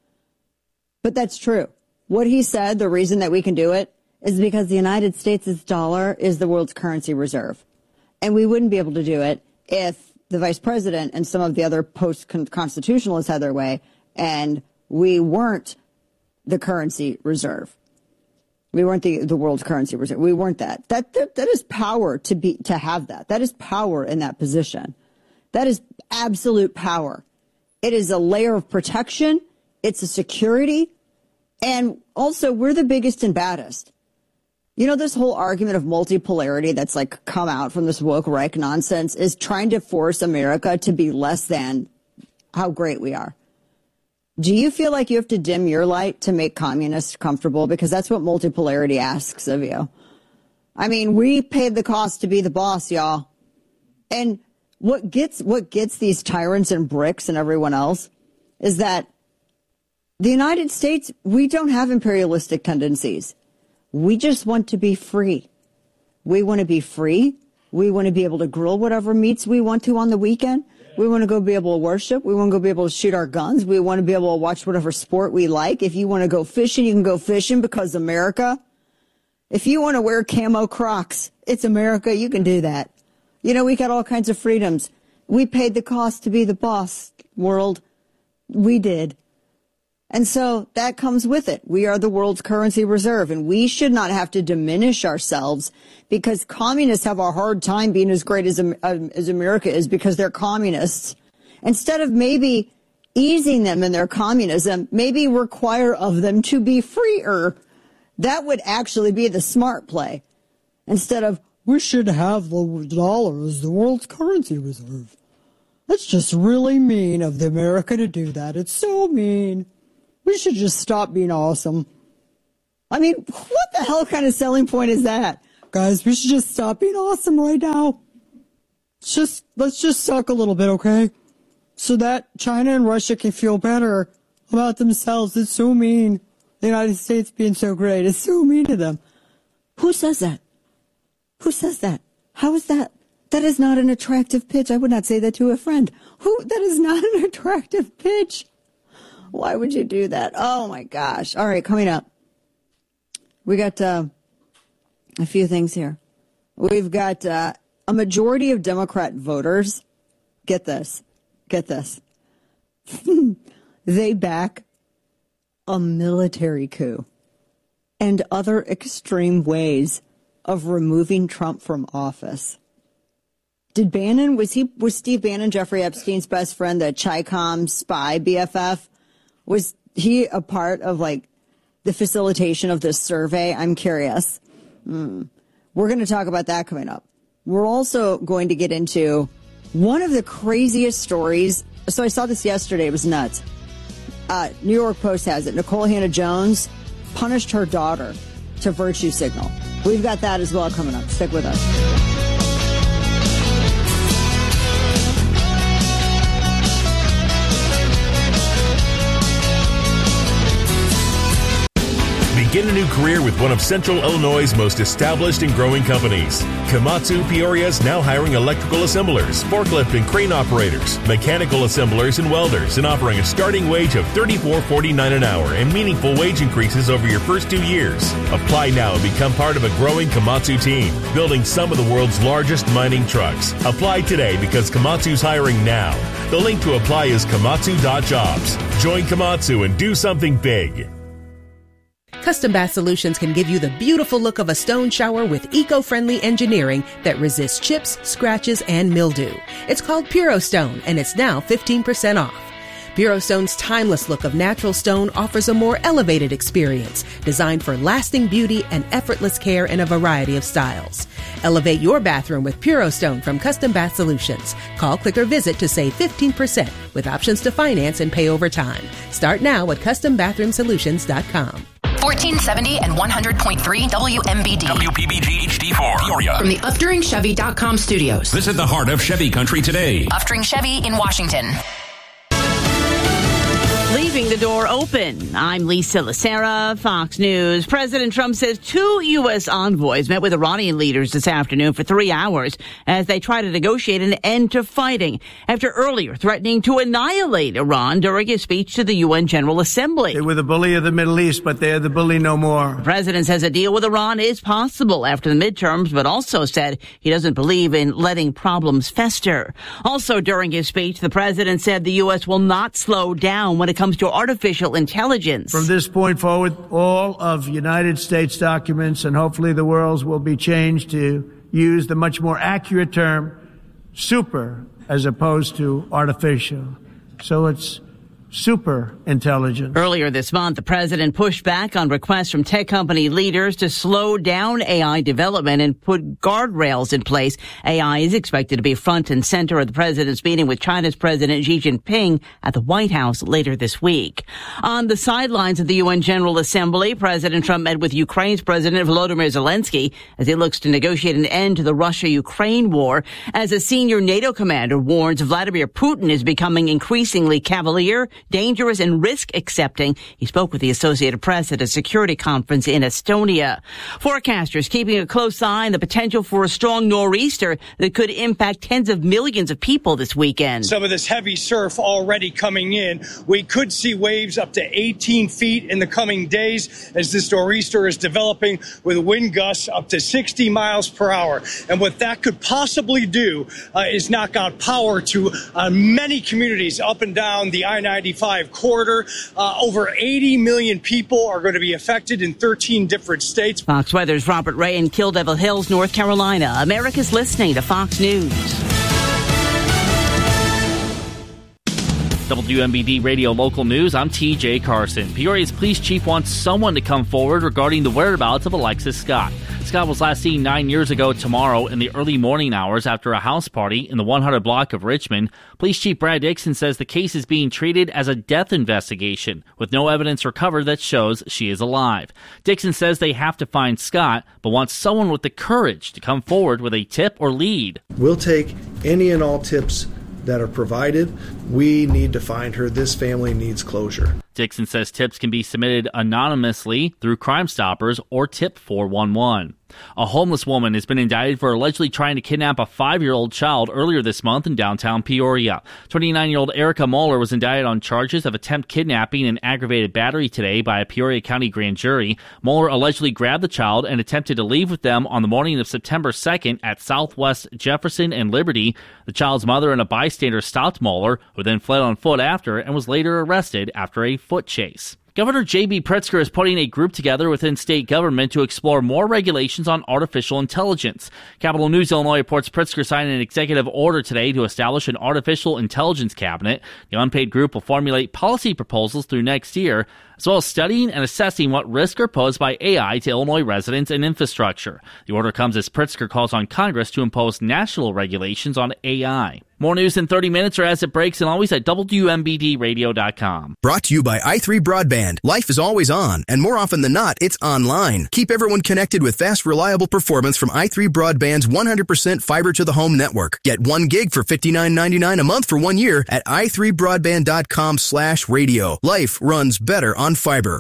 that's true. What he said, the reason that we can do it is because the United States' dollar is the world's currency reserve. And we wouldn't be able to do it if the vice president and some of the other post-constitutionalists had their way and we weren't the currency reserve. We weren't the world's currency reserve. We weren't that. That is power to have that. That is power in that position. That is absolute power. It is a layer of protection. It's a security. And also, we're the biggest and baddest. You know, this whole argument of multipolarity that's like come out from this woke Reich nonsense is trying to force America to be less than how great we are. Do you feel like you have to dim your light to make communists comfortable? Because that's what multipolarity asks of you. I mean, we paid the cost to be the boss, y'all. And what gets these tyrants and bricks and everyone else is that the United States, we don't have imperialistic tendencies. We just want to be free. We want to be free. We want to be able to grill whatever meats we want to on the weekend. We want to go be able to worship. We want to go be able to shoot our guns. We want to be able to watch whatever sport we like. If you want to go fishing, you can go fishing because America. If you want to wear camo Crocs, it's America. You can do that. You know, we got all kinds of freedoms. We paid the cost to be the boss, world. We did. And so that comes with it. We are the world's currency reserve, and we should not have to diminish ourselves because communists have a hard time being as great as America is because they're communists. Instead of maybe easing them in their communism, maybe require of them to be freer. That would actually be the smart play. Instead of, we should have the dollar as the world's currency reserve. That's just really mean of the America to do that. It's so mean. We should just stop being awesome. I mean, what the hell kind of selling point is that? Guys, we should just stop being awesome right now. Let's just suck a little bit, okay? So that China and Russia can feel better about themselves. It's so mean. The United States being so great. It's so mean to them. Who says that? Who says that? How is that? That is not an attractive pitch. I would not say that to a friend. That is not an attractive pitch. Why would you do that? Oh my gosh. All right, coming up. We got a few things here. We've got a majority of Democrat voters. Get this. They back a military coup and other extreme ways of removing Trump from office. Did Bannon, was Steve Bannon, Jeffrey Epstein's best friend, the Chi-Com spy BFF? Was he a part of the facilitation of this survey? I'm curious. We're going to talk about that coming up. We're also going to get into one of the craziest stories. So I saw this yesterday. It was nuts. New York Post has it. Nicole Hannah-Jones punished her daughter to virtue signal. We've got that as well coming up. Stick with us. Begin a new career with one of Central Illinois' most established and growing companies. Komatsu Peoria is now hiring electrical assemblers, forklift and crane operators, mechanical assemblers, and welders, and offering a starting wage of $34.49 an hour and meaningful wage increases over your first 2 years. Apply now and become part of a growing Komatsu team, building some of the world's largest mining trucks. Apply today because Komatsu's hiring now. The link to apply is komatsu.jobs. Join Komatsu and do something big. Custom Bath Solutions can give you the beautiful look of a stone shower with eco-friendly engineering that resists chips, scratches, and mildew. It's called Puro Stone, and it's now 15% off. Puro Stone's timeless look of natural stone offers a more elevated experience, designed for lasting beauty and effortless care in a variety of styles. Elevate your bathroom with Puro Stone from Custom Bath Solutions. Call, click, or visit to save 15% with options to finance and pay over time. Start now at CustomBathroomSolutions.com. 1470 and 100.3 WMBD. WPBG HD4. Peoria. From the UpDuringChevy.com studios. Visit the heart of Chevy country today. Upduring Chevy in Washington. Leaving the door open. I'm Lisa Lacera, Fox News. President Trump says 2 U.S. envoys met with Iranian leaders this afternoon for 3 hours as they try to negotiate an end to fighting after earlier threatening to annihilate Iran during his speech to the UN General Assembly. They were the bully of the Middle East, but they're the bully no more. The president says a deal with Iran is possible after the midterms, but also said he doesn't believe in letting problems fester. Also during his speech, the president said the U.S. will not slow down when it comes to artificial intelligence. From this point forward, all of United States documents and hopefully the world's will be changed to use the much more accurate term super as opposed to artificial. So it's super intelligence. Earlier this month, the president pushed back on requests from tech company leaders to slow down AI development and put guardrails in place. AI is expected to be front and center of the president's meeting with China's President Xi Jinping at the White House later this week. On the sidelines of the UN General Assembly, President Trump met with Ukraine's President Volodymyr Zelensky as he looks to negotiate an end to the Russia-Ukraine war. As a senior NATO commander warns Vladimir Putin is becoming increasingly cavalier, dangerous, and risk-accepting. He spoke with the Associated Press at a security conference in Estonia. Forecasters keeping a close eye on the potential for a strong nor'easter that could impact tens of millions of people this weekend. Some of this heavy surf already coming in. We could see waves up to 18 feet in the coming days as this nor'easter is developing with wind gusts up to 60 miles per hour. And what that could possibly do is knock out power to many communities up and down the I-95 corridor. Over 80 million people are going to be affected in 13 different states. Fox Weather's Robert Ray in Kill Devil Hills, North Carolina. America's listening to Fox News. WMBD Radio Local News, I'm TJ Carson. Peoria's police chief wants someone to come forward regarding the whereabouts of Alexis Scott. Scott was last seen 9 years ago tomorrow in the early morning hours after a house party in the 100 block of Richmond. Police Chief Brad Dixon says the case is being treated as a death investigation with no evidence recovered that shows she is alive. Dixon says they have to find Scott, but wants someone with the courage to come forward with a tip or lead. We'll take any and all tips that are provided. We need to find her. This family needs closure. Dixon says tips can be submitted anonymously through Crime Stoppers or Tip 411. A homeless woman has been indicted for allegedly trying to kidnap a 5-year-old child earlier this month in downtown Peoria. 29-year-old Erica Moeller was indicted on charges of attempt kidnapping and aggravated battery today by a Peoria County grand jury. Moeller allegedly grabbed the child and attempted to leave with them on the morning of September 2nd at Southwest Jefferson and Liberty. The child's mother and a bystander stopped Moeller, who then fled on foot after and was later arrested after a foot chase. Governor J.B. Pritzker is putting a group together within state government to explore more regulations on artificial intelligence. Capital News Illinois reports Pritzker signed an executive order today to establish an artificial intelligence cabinet. The unpaid group will formulate policy proposals through next year, as well as studying and assessing what risks are posed by AI to Illinois residents and infrastructure. The order comes as Pritzker calls on Congress to impose national regulations on AI. More news in 30 minutes or as it breaks, and always at WMBDradio.com. Brought to you by i3 Broadband. Life is always on, and more often than not, it's online. Keep everyone connected with fast, reliable performance from i3 Broadband's 100% fiber-to-the-home network. Get 1 gig for $59.99 a month for 1 year at i3broadband.com/radio. Life runs better on fiber.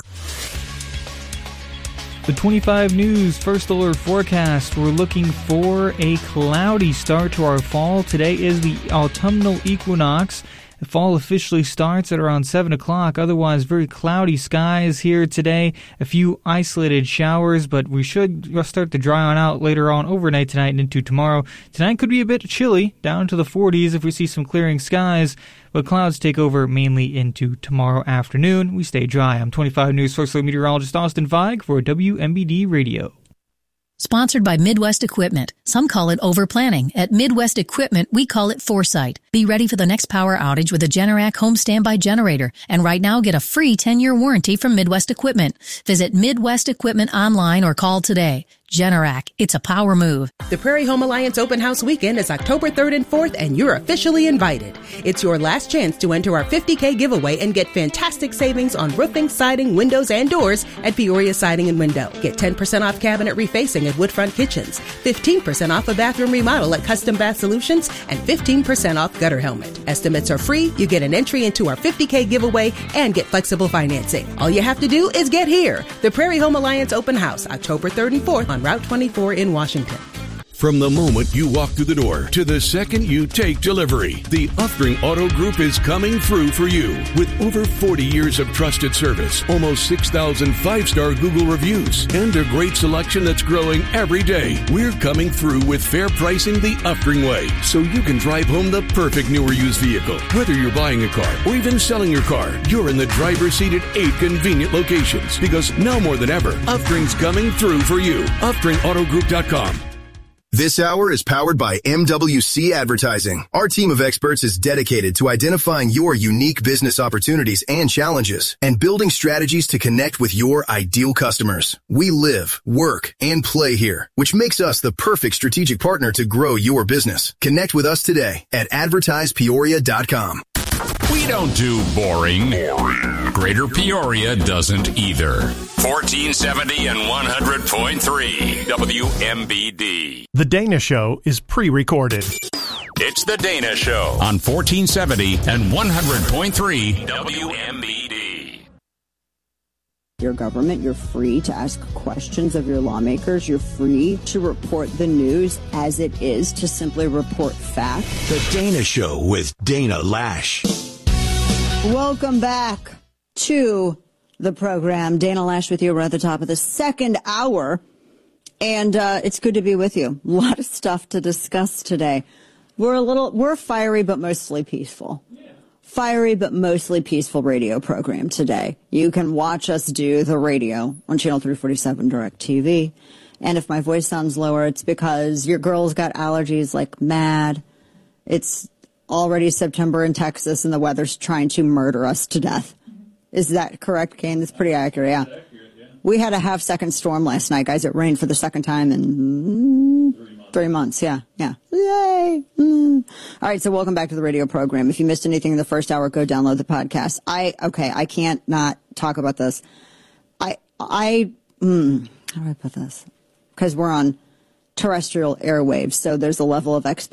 The 25 News First Alert Forecast. We're looking for a cloudy start to our fall. Today is the autumnal equinox. The fall officially starts at around 7 o'clock. Otherwise, very cloudy skies here today. A few isolated showers, but we should start to dry on out later on overnight tonight and into tomorrow. Tonight could be a bit chilly, down to the 40s if we see some clearing skies, but clouds take over mainly into tomorrow afternoon. We stay dry. I'm 25 News First Alert meteorologist Austin Feig for WMBD Radio. Sponsored by Midwest Equipment. Some call it overplanning. At Midwest Equipment, we call it foresight. Be ready for the next power outage with a Generac home standby generator. And right now, get a free 10-year warranty from Midwest Equipment. Visit Midwest Equipment online or call today. Generac, it's a power move. The Prairie Home Alliance Open House Weekend is October 3rd and 4th, and you're officially invited. It's your last chance to enter our $50K giveaway and get fantastic savings on roofing, siding, windows, and doors at Peoria Siding and Window. Get 10% off cabinet refacing at Woodfront Kitchens, 15% off a bathroom remodel at Custom Bath Solutions, and 15% off gutter helmet. Estimates are free. You get an entry into our $50K giveaway and get flexible financing. All you have to do is get here. The Prairie Home Alliance Open House, October 3rd and 4th on Route 24 in Washington. From the moment you walk through the door to the second you take delivery, the Uftring Auto Group is coming through for you. With over 40 years of trusted service, almost 6,000 5-star Google reviews, and a great selection that's growing every day, we're coming through with fair pricing the Uftring way, so you can drive home the perfect new or used vehicle. Whether you're buying a car or even selling your car, you're in the driver's seat at 8 convenient locations, because now more than ever, Uftring's coming through for you. UftingAutoGroup.com. This hour is powered by MWC Advertising. Our team of experts is dedicated to identifying your unique business opportunities and challenges and building strategies to connect with your ideal customers. We live, work, and play here, which makes us the perfect strategic partner to grow your business. Connect with us today at advertisepeoria.com. We don't do boring. Greater Peoria doesn't either. 1470 and 100.3 WMBD. The Dana Show is pre-recorded. It's The Dana Show on 1470 and 100.3 WMBD. Your government, you're free to ask questions of your lawmakers. You're free to report the news as it is, to simply report fact. The Dana Show with Dana Lash. Welcome back to the program. Dana Lash with you. We're at the top of the second hour, and it's good to be with you. A lot of stuff to discuss today. We're fiery, but mostly peaceful. Fiery, but mostly peaceful radio program today. You can watch us do the radio on Channel 347 DirecTV. And if my voice sounds lower, it's because your girl's got allergies like mad. It's already September in Texas and the weather's trying to murder us to death. Is that correct, Kane? That's pretty accurate, yeah. We had a half-second storm last night, guys. It rained for the second time in 3 months. Yeah. Yay! All right, so welcome back to the radio program. If you missed anything in the first hour, go download the podcast. I can't not talk about this. How do I put this? Because we're on terrestrial airwaves, so there's a level of expectation